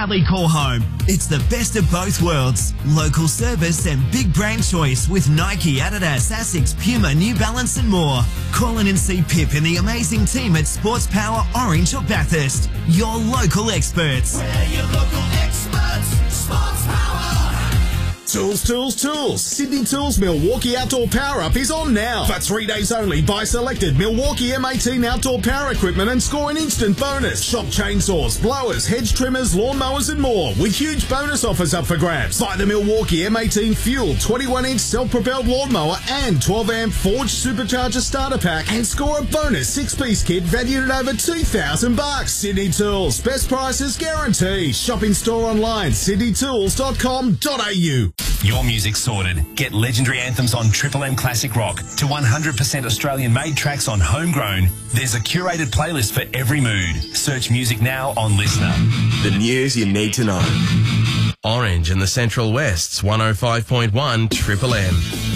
proudly call home. It's the best of both worlds. Local service and big brand choice with Nike, Adidas, Asics, Puma, New Balance and more. Call in and see Pip and the amazing team at Sports Power, Orange or Bathurst. Your local experts. We're your local experts. Sports Power. Tools, tools, tools. Sydney Tools Milwaukee Outdoor Power Up is on now. For 3 days only, buy selected Milwaukee M18 outdoor power equipment and score an instant bonus. Shop chainsaws, blowers, hedge trimmers, lawnmowers and more with huge bonus offers up for grabs. Buy the Milwaukee M18 Fuel 21-inch self-propelled lawnmower and 12-amp Forge Supercharger starter pack and score a bonus 6-piece kit valued at over $2,000. Sydney Tools. Best prices guaranteed. Shop in store online, sydneytools.com.au. Your music's sorted. Get legendary anthems on Triple M Classic Rock to 100% Australian-made tracks on Homegrown. There's a curated playlist for every mood. Search music now on Listener. The news you need to know. Orange and the Central West's 105.1 Triple M.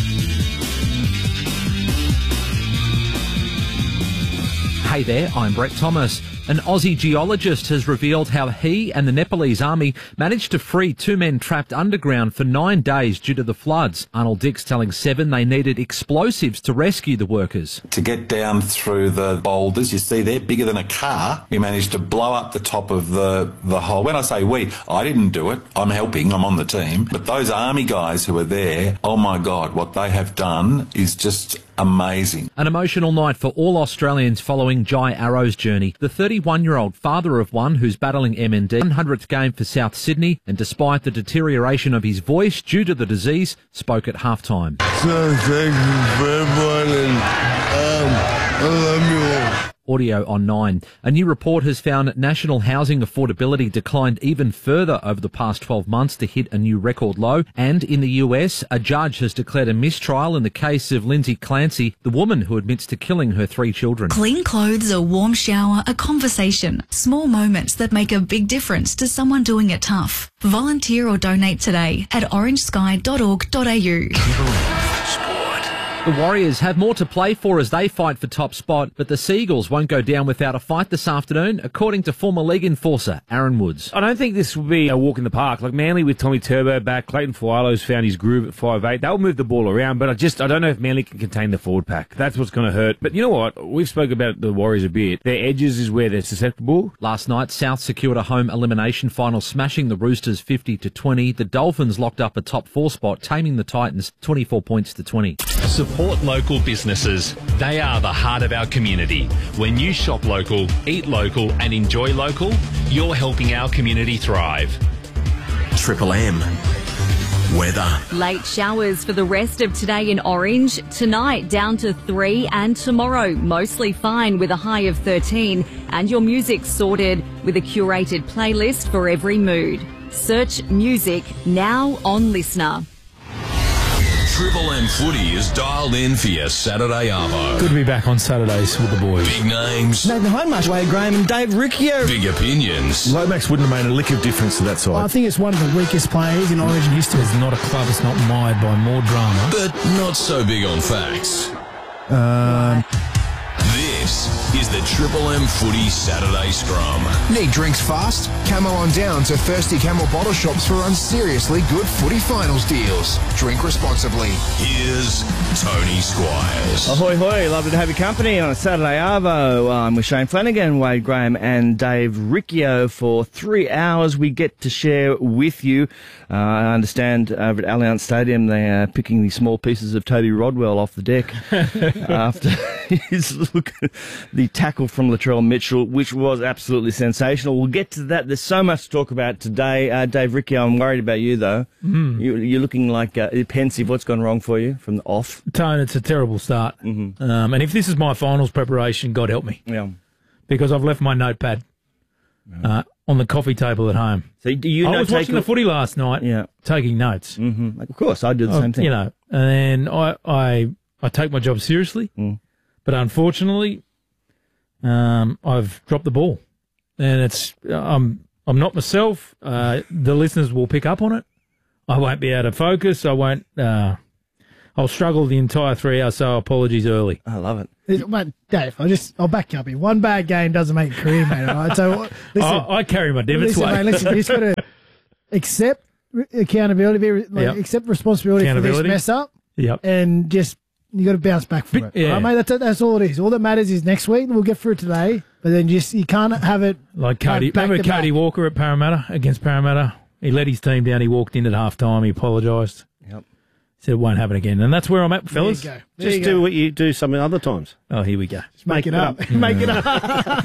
Hey there, I'm Brett Thomas. An Aussie geologist has revealed how he and the Nepalese army managed to free 2 men trapped underground for 9 days due to the floods. Arnold Dix telling Seven they needed explosives to rescue the workers. To get down through the boulders, you see they're bigger than a car. We managed to blow up the top of the hole. When I say we, I didn't do it. I'm helping. I'm on the team. But those army guys who are there, oh my God, what they have done is just amazing. An emotional night for all Australians following Jai Arrow's journey. The 31-year-old father of one who's battling MND, 100th game for South Sydney, and despite the deterioration of his voice due to the disease, spoke at halftime. So thank you for everyone, and I love you all. Audio on 9. A new report has found national housing affordability declined even further over the past 12 months to hit a new record low. And in the US, a judge has declared a mistrial in the case of Lindsay Clancy, the woman who admits to killing her 3 children. Clean clothes, a warm shower, a conversation. Small moments that make a big difference to someone doing it tough. Volunteer or donate today at orangesky.org.au. The Warriors have more to play for as they fight for top spot, but the Seagulls won't go down without a fight this afternoon, according to former league enforcer Aaron Woods. I don't think this will be a walk in the park. Like Manly with Tommy Turbo back, Clayton Fialo's found his groove at 5'8". They'll move the ball around, but I don't know if Manly can contain the forward pack. That's what's going to hurt. But you know what? We've spoken about the Warriors a bit. Their edges is where they're susceptible. Last night, South secured a home elimination final, smashing the Roosters 50-20. The Dolphins locked up a top 4 spot, taming the Titans 24 points to 20. Support local businesses. They are the heart of our community. When you shop local, eat local and enjoy local, you're helping our community thrive. Triple M. Weather. Late showers for the rest of today in Orange. Tonight down to 3 and tomorrow mostly fine with a high of 13. And your music sorted with a curated playlist for every mood. Search music now on Listener. Triple M footy is dialed in for your Saturday arvo. Good to be back on Saturdays with the boys. Big names. Nathan Hindmarsh, Wade Graham and Dave Riccio. Big opinions. Lomax wouldn't have made a lick of difference to that side. I think it's one of the weakest players in Origin history. There's not a club that's not mired by more drama. But not so big on facts. This is the Triple M Footy Saturday Scrum. Need drinks fast? Camel on down to Thirsty Camel bottle shops for seriously good footy finals deals. Drink responsibly. Here's Tony Squires. Ahoy hoy, lovely to have your company on a Saturday Arvo. I'm with Shane Flanagan, Wade Graham and Dave Riccio for 3 hours we get to share with you. I understand over at Allianz Stadium they are picking the small pieces of Toby Rodwell off the deck after his look at the tackle from Latrell Mitchell, which was absolutely sensational. We'll get to that. There's so much to talk about today. Dave Riccio, I'm worried about you, though. You're looking like pensive. What's gone wrong for you from the off? Tone, it's a terrible start. And if this is my finals preparation, God help me. Yeah. Because I've left my notepad on the coffee table at home. So do you I was watching the footy last night, taking notes. Of course, I do the same thing. You know, and I take my job seriously, but unfortunately, I've dropped the ball, and I'm not myself. The listeners will pick up on it. I won't be able to focus. I I'll struggle the entire 3 hours, so apologies early. I love it. Mate, Dave, I'll back you up here. One bad game doesn't make a career, mate. All right? So listen, I carry my debits way. Mate, listen, you just got to accept accountability, accept responsibility for this mess up, and just you got to bounce back from it. Yeah. All right, mate, that's all it is. All that matters is next week. We'll get through it today, but then you can't have it like Cody. Remember Cody Walker at Parramatta against Parramatta? He let his team down. He walked in at half time. He apologised. Yep. Said it won't happen again. And that's where I'm at, fellas. There you go. Just do what you do some other times. Oh, here we go. Just make it up. Make it up.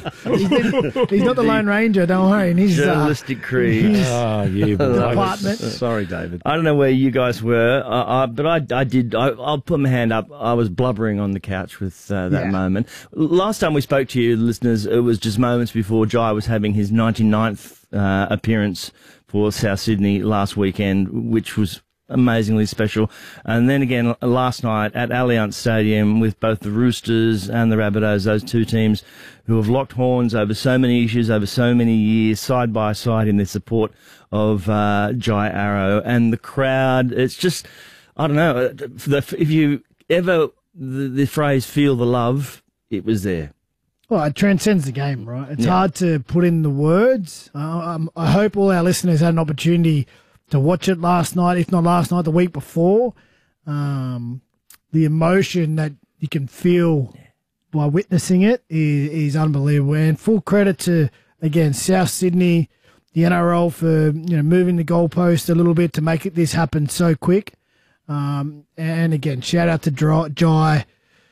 He's not the Lone Ranger, don't worry. He's journalistic creed. Oh, you department. Sorry, David. I don't know where you guys were, but I did. I'll put my hand up. I was blubbering on the couch with that moment. Last time we spoke to you, listeners, it was just moments before Jai was having his 99th appearance for South Sydney last weekend, which was amazingly special. And then again last night at Allianz Stadium with both the Roosters and the Rabbitohs, those two teams who have locked horns over so many issues, over so many years, side by side in their support of Jai Arrow. And the crowd, it's just, I don't know, if you ever, the phrase feel the love, it was there. Well, it transcends the game, right? It's hard to put in the words. I hope all our listeners had an opportunity to watch it last night, if not last night, the week before. The emotion that you can feel by witnessing it is unbelievable. And full credit to, again, South Sydney, the NRL for moving the goalpost a little bit to make this happen so quick. And again, shout out to Jai.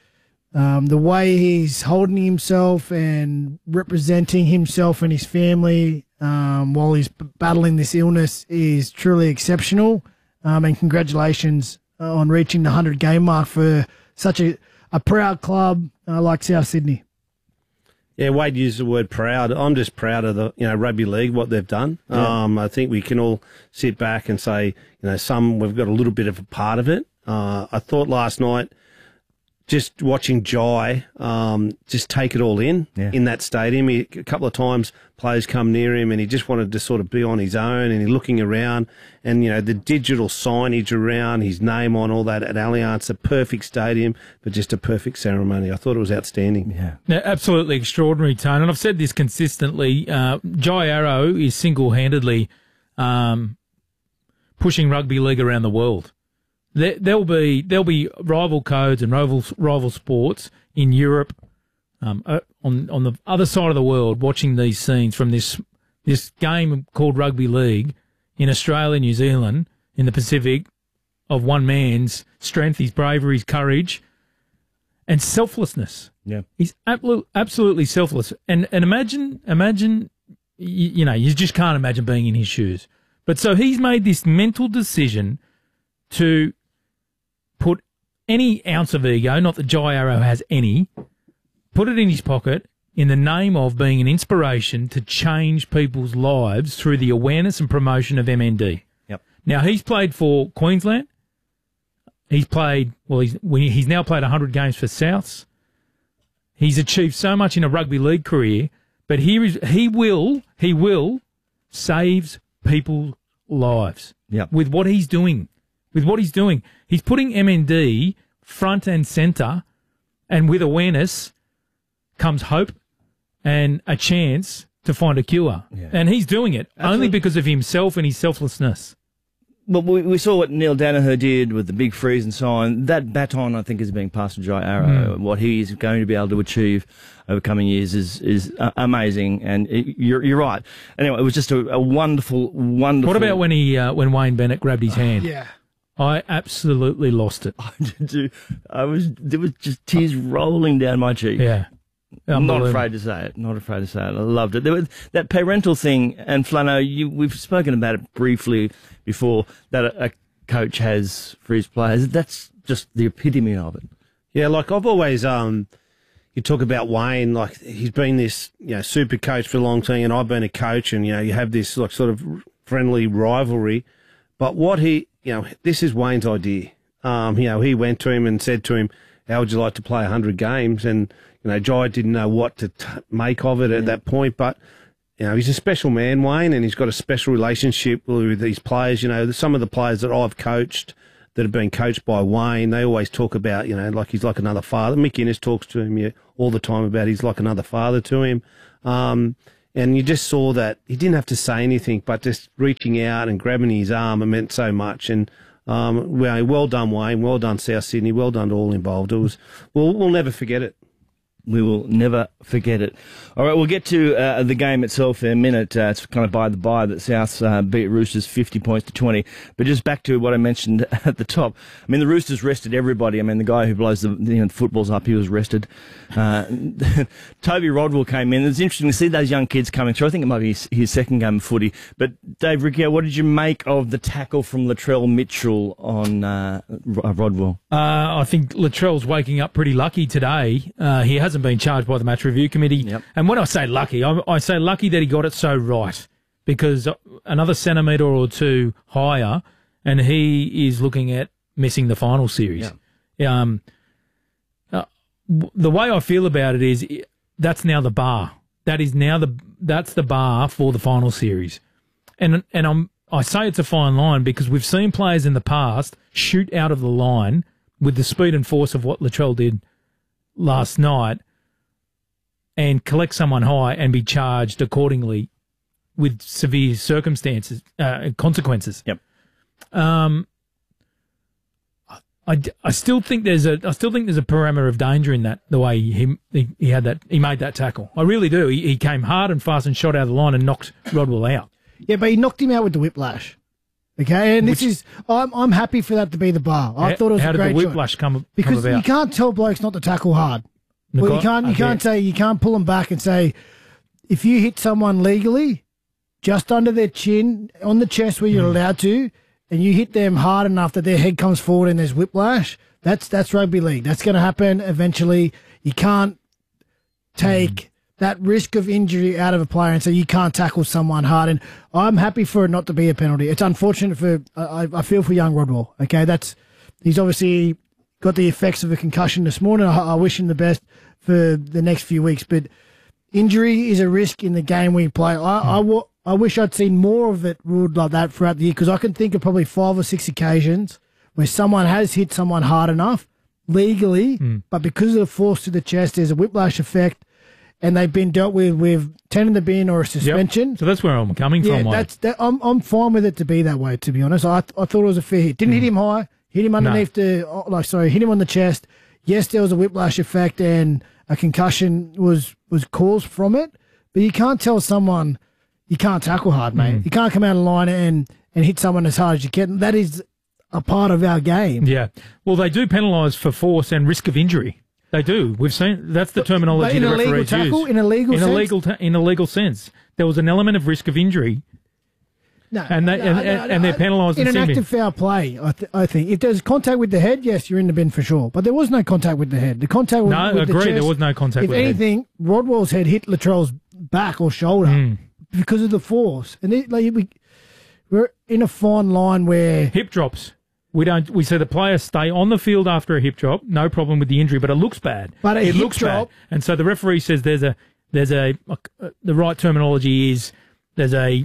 The way he's holding himself and representing himself and his family while he's battling this illness is truly exceptional. And congratulations on reaching the 100-game mark for such a proud club like South Sydney. Yeah, Wade used the word proud. I'm just proud of the rugby league, what they've done. Yeah. I think we can all sit back and say, we've got a little bit of a part of it. I thought last night, just watching Jai just take it all in that stadium. A couple of times players come near him and he just wanted to sort of be on his own, and he's looking around and, the digital signage around, his name on all that at Allianz, a perfect stadium, but just a perfect ceremony. I thought it was outstanding. Yeah, absolutely extraordinary, Tone. And I've said this consistently. Jai Arrow is single-handedly pushing rugby league around the world. There'll be rival codes and rival sports in Europe, on the other side of the world, watching these scenes from this game called rugby league in Australia, New Zealand, in the Pacific, of one man's strength, his bravery, his courage, and selflessness. Yeah, he's absolutely selfless. And imagine, you just can't imagine being in his shoes. But so he's made this mental decision to put any ounce of ego, not that Jai Arrow has any, put it in his pocket in the name of being an inspiration to change people's lives through the awareness and promotion of MND. Yep. Now, he's played for Queensland. He's now played 100 games for Souths. He's achieved so much in a rugby league career, but he will save people's lives with what he's doing. He's putting MND front and centre, and with awareness comes hope and a chance to find a cure. Yeah. And he's doing it only because of himself and his selflessness. Well, we saw what Neil Danaher did with the big freeze and so on. That baton, I think, is being passed to Jai Arrow. What he is going to be able to achieve over coming years is amazing. And you're right. Anyway, it was just a wonderful. What about when Wayne Bennett grabbed his hand? Yeah. I absolutely lost it. There was just tears rolling down my cheek. Yeah. I'm not afraid to say it. I loved it. There was that parental thing, and Flano, we've spoken about it briefly before, that a coach has for his players. That's just the epitome of it. Yeah, like I've always, you talk about Wayne, like he's been this, super coach for a long time, and I've been a coach, and, you have this like sort of friendly rivalry. But what this is Wayne's idea. He went to him and said to him, how would you like to play 100 games? And, Jai didn't know what to make of it at that point. But, he's a special man, Wayne, and he's got a special relationship with these players. Some of the players that I've coached, that have been coached by Wayne, they always talk about, like he's like another father. Mick Innes talks to him all the time about he's like another father to him. And you just saw that he didn't have to say anything, but just reaching out and grabbing his arm, it meant so much. And well done, Wayne. Well done, South Sydney. Well done to all involved. We'll never forget it. We will never forget it. All right, we'll get to the game itself in a minute. It's kind of by the by that Souths beat Roosters 50 points to 20. But just back to what I mentioned at the top. I mean, the Roosters rested everybody. I mean, the guy who blows the footballs up, he was rested. Toby Rodwell came in. It's interesting to see those young kids coming through. I think it might be his second game of footy. But Dave Riccio, what did you make of the tackle from Latrell Mitchell on Rodwell? I think Latrell's waking up pretty lucky today. He hasn't been charged by the match review committee. Yep. And when I say lucky, I say lucky that he got it so right, because another centimetre or two higher and he is looking at missing the final series. Yeah. The way I feel about it is that's now the bar. That's the bar for the final series. And I say it's a fine line because we've seen players in the past shoot out of the line with the speed and force of what Latrell did last night and collect someone high and be charged accordingly with severe consequences. Yep. I still think there's a parameter of danger in that, the way he made that tackle. I really do. He came hard and fast and shot out of the line and knocked Rodwell out. Yeah, but he knocked him out with the whiplash. Okay, and I'm happy for that to be the bar. I thought it was a great shot. How did the whiplash come about? Because you can't tell blokes not to tackle hard. Well, you can't pull them back and say, if you hit someone legally, just under their chin, on the chest where you're allowed to, and you hit them hard enough that their head comes forward and there's whiplash, that's rugby league. That's going to happen eventually. You can't take that risk of injury out of a player and say you can't tackle someone hard. And I'm happy for it not to be a penalty. It's unfortunate I feel for young Rodwell. Okay, he's obviously got the effects of a concussion this morning. I wish him the best for the next few weeks, but injury is a risk in the game we play. I wish I'd seen more of it ruled like that throughout the year, because I can think of probably 5 or 6 occasions where someone has hit someone hard enough legally, but because of the force to the chest, there's a whiplash effect, and they've been dealt with 10 in the bin or a suspension. Yep. So that's where I'm coming from. I'm fine with it to be that way, to be honest. I thought it was a fair hit. Didn't hit him high, hit him underneath hit him on the chest. Yes, there was a whiplash effect and a concussion was caused from it, but you can't tell someone you can't tackle hard, mate. You can't come out of line and hit someone as hard as you can. That is a part of our game. Yeah. Well, they do penalise for force and risk of injury. They do. We've seen that's the terminology the referees use. In a legal sense, there was an element of risk of injury. No, and they're penalised in an active foul play. I think if there's contact with the head, yes, you're in the bin for sure. But there was no contact with the head. The contact with I agree. The chest, there was no contact with the head. If anything, Rodwell's head hit Latrell's back or shoulder because of the force. And we're in a fine line where hip drops. We see the players stay on the field after a hip drop, no problem with the injury, but it looks bad. But it looks bad, and so the referee says the right terminology is there's a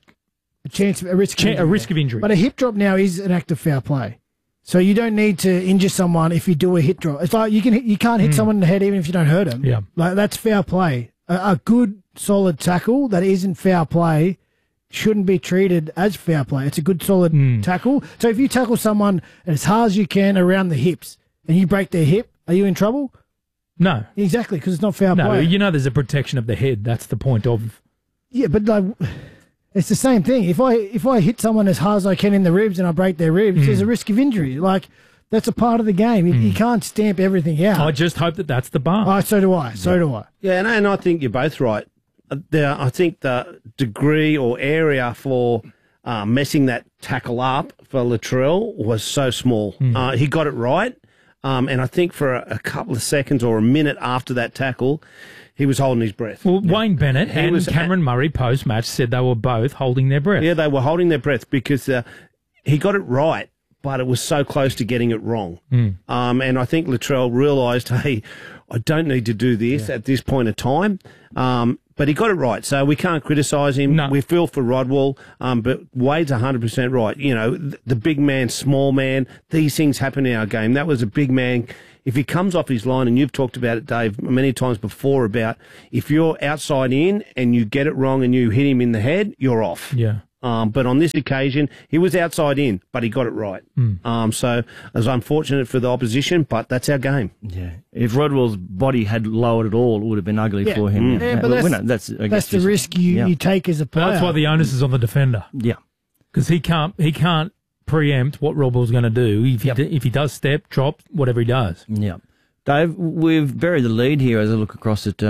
risk of injury. But a hip drop now is an active foul play, so you don't need to injure someone if you do a hip drop. It's like you can't hit someone in the head even if you don't hurt them. Yeah, like that's foul play. A good solid tackle that isn't foul play shouldn't be treated as foul play. It's a good solid tackle. So if you tackle someone as hard as you can around the hips and you break their hip, are you in trouble? No. Exactly, because it's not foul play. No, you know there's a protection of the head. That's the point of... Yeah, but it's the same thing. If I hit someone as hard as I can in the ribs and I break their ribs, there's a risk of injury. Like, that's a part of the game. You can't stamp everything out. I just hope that that's the bar. Oh, so do I. So do I. Yeah, and I think you're both right. I think the degree or area for messing that tackle up for Latrell was so small. He got it right, and I think for a couple of seconds or a minute after that tackle, he was holding his breath. Well, Wayne Bennett and Cameron Murray post-match said they were both holding their breath. Yeah, they were holding their breath because he got it right, but it was so close to getting it wrong. And I think Latrell realised, hey, I don't need to do this at this point of time. But he got it right, so we can't criticise him. No. We feel for Rodwell, but Wade's 100% right. You know, the big man, small man, these things happen in our game. That was a big man. If he comes off his line, and you've talked about it, Dave, many times before, about if you're outside in and you get it wrong and you hit him in the head, you're off. Yeah. But on this occasion, he was outside in, but he got it right. So it was unfortunate for the opposition, but that's our game. Yeah. If Rodwell's body had lowered at all, it would have been ugly for him. Yeah, but that's the risk you take as a player. That's why the onus is on the defender. Yeah. Because he can't preempt what Rodwell's going to do if he does step, drop, whatever he does. Yeah. Dave, we've buried the lead here as I look across at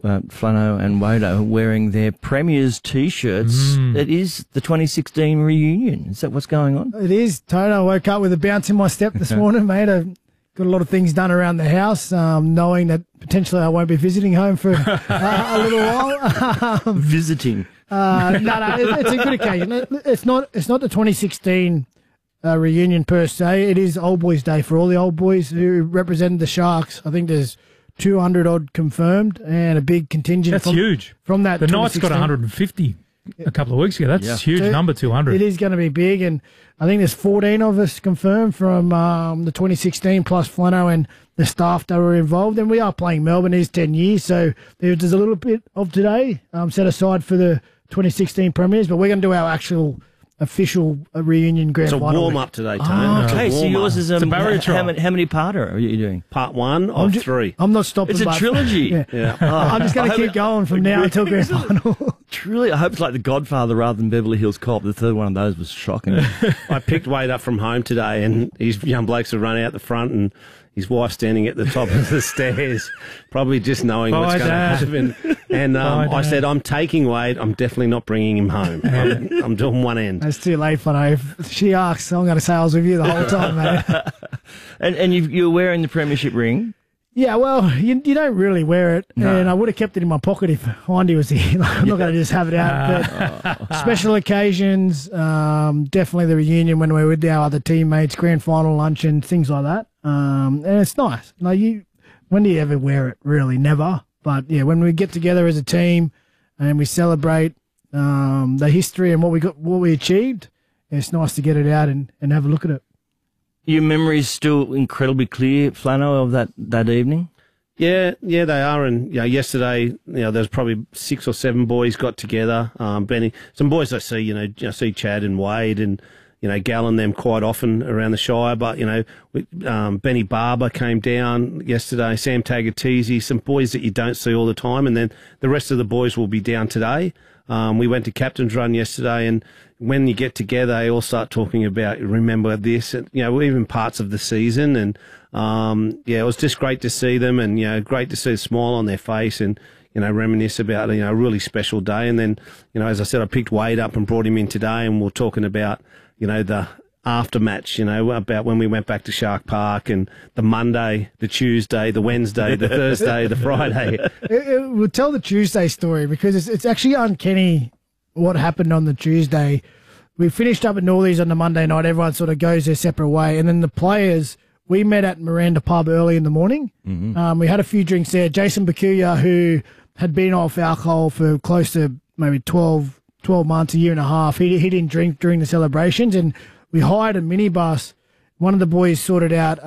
Flano and Wado wearing their Premiers T-shirts. It is the 2016 reunion. Is that what's going on? It is, Tony. I woke up with a bounce in my step this morning, mate. I've got a lot of things done around the house, knowing that potentially I won't be visiting home for a little while. Visiting? No, it's a good occasion. It's not the 2016 reunion per se. It is Old Boys Day for all the old boys who represented the Sharks. I think there's 200 odd confirmed and a big contingent. That's huge. From that, the Knights got 150 a couple of weeks ago. That's a huge number, 200. It is going to be big, and I think there's 14 of us confirmed from the 2016 plus Flano and the staff that were involved. And we are playing Melbourne. It is 10 years, so there's a little bit of today set aside for the 2016 Premiers, but we're going to do our actual official reunion grand final. It's a warm-up today, Tony. Oh, okay, so yours is a barrier trial. How many parter are you doing? Part 1 of 3. I'm not stopping. It's a trilogy. Yeah. I'm just going to keep going from now until grand final. Truly, I hope it's like The Godfather rather than Beverly Hills Cop. The third one of those was shocking. I picked Wade up from home today, and his young blokes have run out the front, and his wife standing at the top of the stairs, probably just knowing what's going to happen. And I said, I'm taking Wade. I'm definitely not bringing him home. I'm doing one end. It's too late for now. If she asks, I'm going to say I was with you the whole time, mate. And you're wearing the premiership ring? Yeah, well, you don't really wear it, and I would have kept it in my pocket if Hindy was here. I'm not going to just have it out. But special occasions, definitely the reunion when we're with our other teammates, grand final luncheon, things like that. And it's nice. When do you ever wear it? Really, never. But yeah, when we get together as a team and we celebrate the history and what we achieved, it's nice to get it out and have a look at it. Your memory's still incredibly clear, Flano, of that evening? Yeah, they are. And yesterday, there's probably 6 or 7 boys got together. Benny, some boys I see, I see Chad and Wade and Gal and them quite often around the Shire. But Benny Barber came down yesterday. Sam Tagatese, some boys that you don't see all the time, and then the rest of the boys will be down today. We went to Captain's Run yesterday, and when you get together, they all start talking about, remember this, and, even parts of the season. And, it was just great to see them, and, great to see a smile on their face and, reminisce about, a really special day. And then, as I said, I picked Wade up and brought him in today, and we're talking about, the aftermatch, about when we went back to Shark Park and the Monday, the Tuesday, the Wednesday, the Thursday, the Friday. We'll tell the Tuesday story because it's actually uncanny what happened on the Tuesday. We finished up at Northies on the Monday night. Everyone sort of goes their separate way. And then the players, we met at Miranda Pub early in the morning. Mm-hmm. We had a few drinks there. Jason Bakuya, who had been off alcohol for close to maybe 12 months, a year and a half, he didn't drink during the celebrations. And we hired a minibus. One of the boys sorted out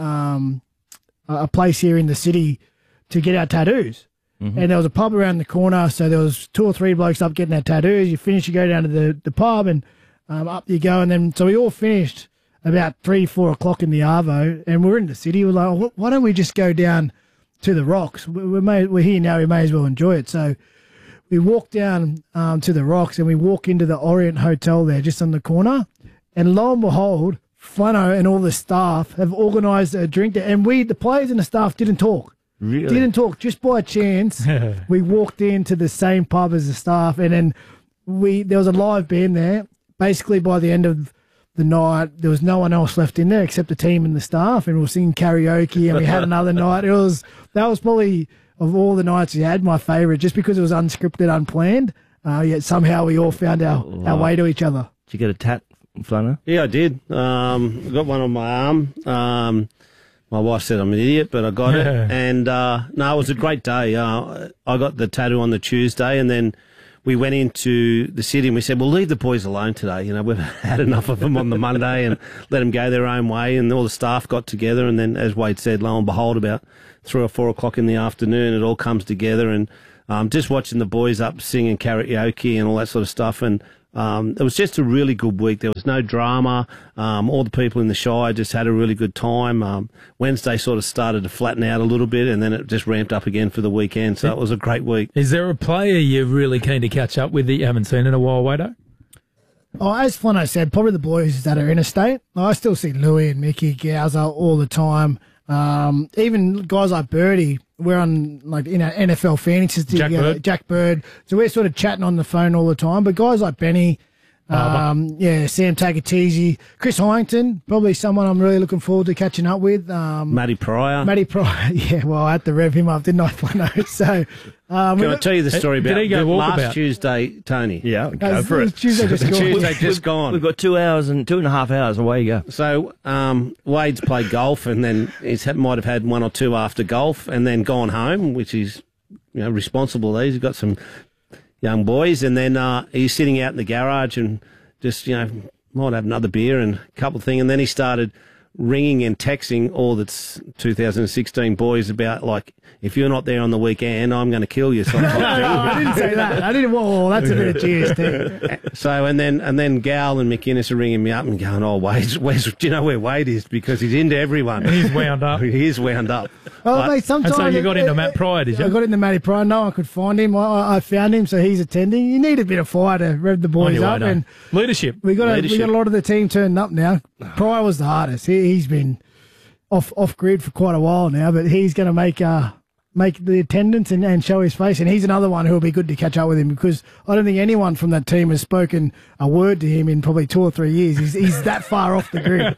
a place here in the city to get our tattoos. Mm-hmm. And there was a pub around the corner, so there was 2 or 3 blokes up getting their tattoos. You finish, you go down to the pub, and up you go. And then, so we all finished about 3-4 o'clock in the Arvo, and we're in the city. We're like, why don't we just go down to the Rocks? We're here now, we may as well enjoy it. So we walk down to the Rocks, and we walk into the Orient Hotel there, just on the corner. And lo and behold, Flano and all the staff have organised a drink there. And the players and the staff didn't talk. Really? Didn't talk. Just by chance, we walked into the same pub as the staff, and then there was a live band there. Basically, by the end of the night, there was no one else left in there except the team and the staff, and we were singing karaoke, and we had another night. That was probably, of all the nights we had, my favourite, just because it was unscripted, unplanned. Yet somehow we all found our way to each other. Did you get a tat, Flano? Yeah, I did. I got one on my arm. My wife said I'm an idiot, but I got it. And no, it was a great day. I got the tattoo on the Tuesday, and then we went into the city and we said, we'll leave the boys alone today. You know, we've had enough of them on the Monday and let them go their own way. And all the staff got together. And then, as Wade said, lo and behold, about 3 or 4 o'clock in the afternoon, it all comes together. And just watching the boys up singing karaoke and all that sort of stuff. And it was just a really good week. There was no drama. All the people in the Shire just had a really good time. Wednesday sort of started to flatten out a little bit, and then it just ramped up again for the weekend. So it was a great week. Is there a player you're really keen to catch up with that you haven't seen in a while, Wado? Oh, as Flano said, probably the boys that are interstate. I still see Louis and Mickey Gowser all the time. Even guys like Birdie, we're on like NFL fantasy together. Jack Bird. So we're sort of chatting on the phone all the time. But guys like Benny, Sam Takatizi, Chris Hyington, probably someone I'm really looking forward to catching up with. Matty Pryor. Yeah, well, I had to rev him up, didn't I, Flano? So, can I tell you the story about last about? Tuesday, Tony? Yeah, go for it. Tuesday just gone. We've got 2 hours and 2.5 hours. Away you go. So Wade's played golf, and then he might have had 1 or 2 after golf, and then gone home, which is responsible. He's got some young boys, and then he's sitting out in the garage and just might have another beer and a couple of things, and then he started ringing and texting all the 2016 boys about, like, if you're not there on the weekend, I'm going to kill you. I didn't say that. I didn't. Well, that's a bit of GST. So and then Gal and McInnes are ringing me up and going, "Oh, Wade, do you know where Wade is? Because he's into everyone. He's wound up. He is wound up." Well, mate, sometimes. And so you got into Matt Pryor, did you? I got into Matty Pryor. No one could find him. I found him, so he's attending. You need a bit of fire to rev the boys up. And leadership. We got a lot of the team turned up now. Pryor was the hardest. He's been off grid for quite a while now, but he's going to make the attendance and show his face. And he's another one who will be good to catch up with him, because I don't think anyone from that team has spoken a word to him in probably 2 or 3 years. He's that far off the grid.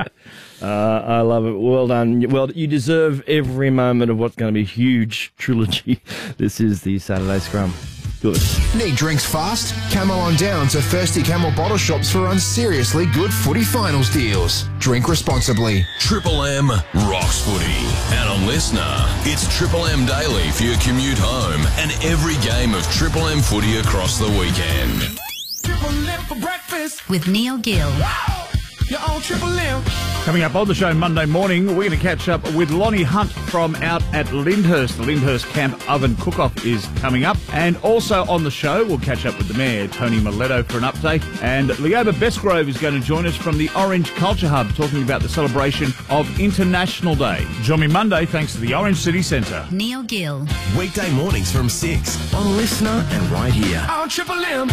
I love it. Well done. Well, you deserve every moment of what's going to be a huge trilogy. This is the Saturday Scrum. Good. Need drinks fast? Camel on down to Thirsty Camel bottle shops for seriously good footy finals deals. Drink responsibly. Triple M rocks footy. And on Listener, it's Triple M Daily for your commute home and every game of Triple M footy across the weekend. Triple M for breakfast. With Neil Gill. You're on Triple M. Coming up on the show Monday morning, we're going to catch up with Lonnie Hunt from out at Lyndhurst. The Lyndhurst Camp Oven Cook-Off is coming up. And also on the show, we'll catch up with the Mayor, Tony Miletto, for an update. And Leoba Bestgrove is going to join us from the Orange Culture Hub, talking about the celebration of International Day. Join me Monday, thanks to the Orange City Centre. Neil Gill. Weekday mornings from 6 on Listener and right here. On Triple M.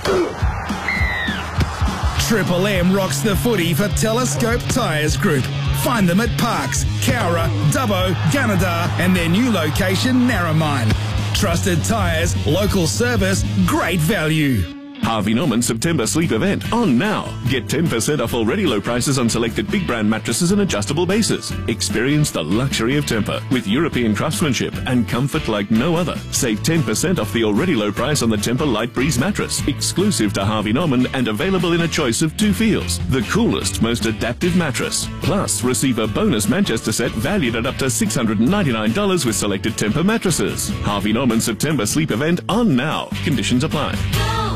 Triple M rocks the footy for Telescope Tyres Group. Find them at Parks, Cowra, Dubbo, Gunnedah and their new location, Narromine. Trusted tyres, local service, great value. Harvey Norman September sleep event on now. Get 10% off already low prices on selected big brand mattresses and adjustable bases. Experience the luxury of Tempur with European craftsmanship and comfort like no other. Save 10% off the already low price on the Tempur Light Breeze mattress, exclusive to Harvey Norman and available in a choice of 2 feels. The coolest, most adaptive mattress. Plus, receive a bonus Manchester set valued at up to $699 with selected Tempur mattresses. Harvey Norman September sleep event on now. Conditions apply.